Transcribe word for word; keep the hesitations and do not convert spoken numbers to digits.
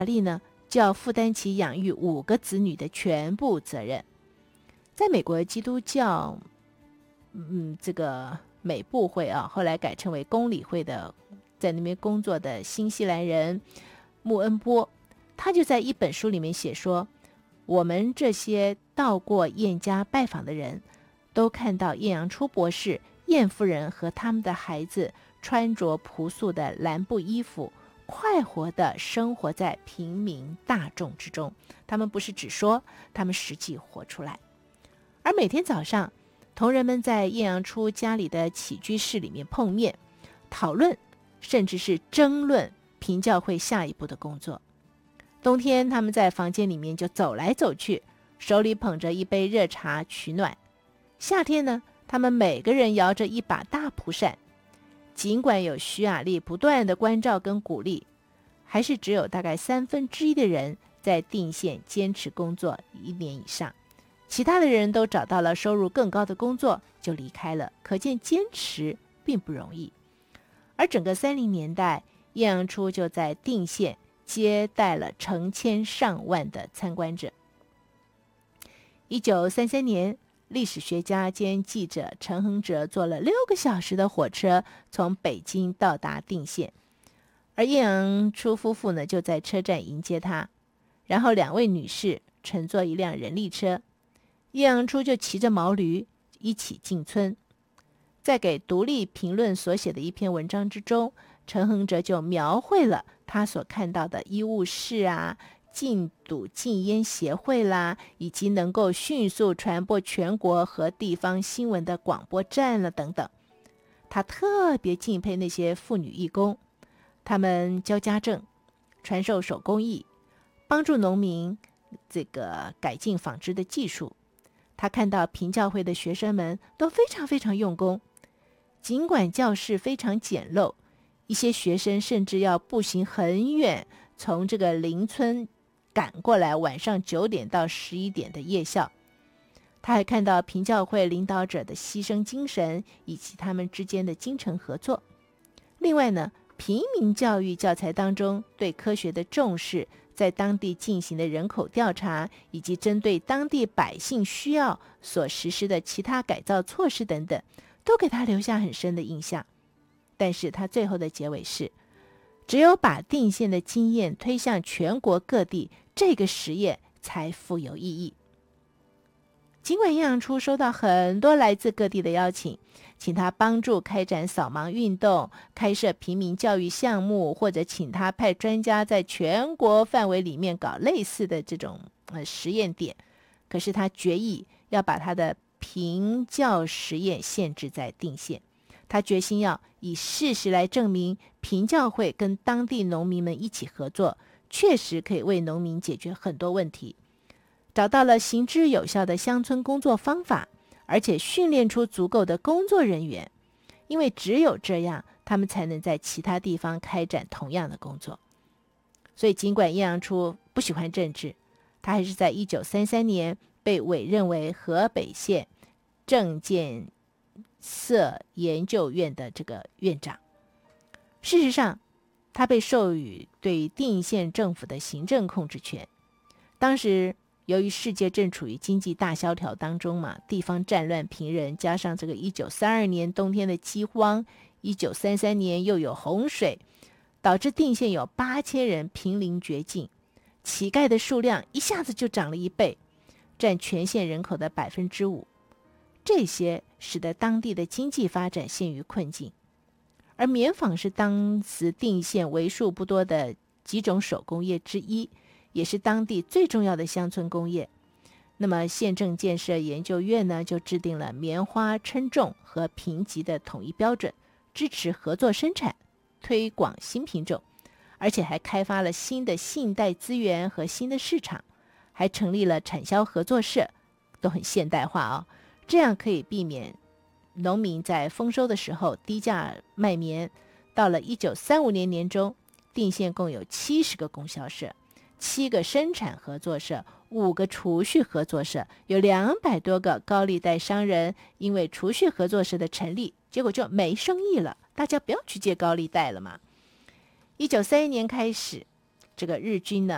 力呢，就要负担起养育五个子女的全部责任。在美国基督教，嗯，这个美部会啊，后来改称为公理会的，在那边工作的新西兰人穆恩波，他就在一本书里面写说，我们这些到过燕家拜访的人，都看到晏阳初博士、晏夫人和他们的孩子穿着朴素的蓝布衣服，快活地生活在平民大众之中。他们不是只说，他们实际活出来。而每天早上，同仁们在晏阳初家里的起居室里面碰面，讨论，甚至是争论平教会下一步的工作。冬天，他们在房间里面就走来走去，手里捧着一杯热茶取暖。夏天呢，他们每个人摇着一把大蒲扇。尽管有徐雅丽不断的关照跟鼓励，还是只有大概三分之一的人在定县坚持工作一年以上，其他的人都找到了收入更高的工作就离开了，可见坚持并不容易。而整个三零年代，晏阳初就在定县接待了成千上万的参观者。一九三三年，历史学家兼记者陈恒哲坐了六个小时的火车从北京到达定县，而晏阳初夫妇呢就在车站迎接他，然后两位女士乘坐一辆人力车，晏阳初就骑着毛驴一起进村。在给独立评论所写的一篇文章之中，陈恒哲就描绘了他所看到的医务室啊、禁赌禁烟协会啦，以及能够迅速传播全国和地方新闻的广播站了等等。他特别敬佩那些妇女义工，他们教家政、传授手工艺，帮助农民这个改进纺织的技术。他看到平教会的学生们都非常非常用功，尽管教室非常简陋，一些学生甚至要步行很远，从这个邻村赶过来晚上九点到十一点的夜校。他还看到平教会领导者的牺牲精神以及他们之间的精诚合作。另外呢，平民教育教材当中对科学的重视，在当地进行的人口调查，以及针对当地百姓需要所实施的其他改造措施等等，都给他留下很深的印象。但是他最后的结尾是，只有把定县的经验推向全国各地，这个实验才富有意义。尽管晏阳初收到很多来自各地的邀请，请他帮助开展扫盲运动，开设平民教育项目，或者请他派专家在全国范围里面搞类似的这种呃实验点，可是他决意要把他的平教实验限制在定县。他决心要以事实来证明，平教会跟当地农民们一起合作，确实可以为农民解决很多问题，找到了行之有效的乡村工作方法，而且训练出足够的工作人员，因为只有这样，他们才能在其他地方开展同样的工作。所以尽管晏阳初不喜欢政治，他还是在一九三三年被委任为河北县政建社研究院的这个院长。事实上，他被授予对定县政府的行政控制权。当时由于世界正处于经济大萧条当中嘛，地方战乱频仍，加上这个一九三二年冬天的饥荒，一九三三年又有洪水，导致定县有八千人濒临绝境，乞丐的数量一下子就涨了一倍，占全县人口的百分之五。这些使得当地的经济发展陷于困境。而棉纺是当时定县为数不多的几种手工业之一，也是当地最重要的乡村工业。那么县政建设研究院呢，就制定了棉花称重和评级的统一标准，支持合作生产，推广新品种，而且还开发了新的信贷资源和新的市场，还成立了产销合作社，都很现代化啊、哦。这样可以避免农民在丰收的时候低价卖棉。到了一九三五年年中，定县共有七十个供销社，七个生产合作社，五个储蓄合作社，有两百多个高利贷商人。因为储蓄合作社的成立，结果就没生意了，大家不要去借高利贷了嘛。一九三一年开始，这个日军呢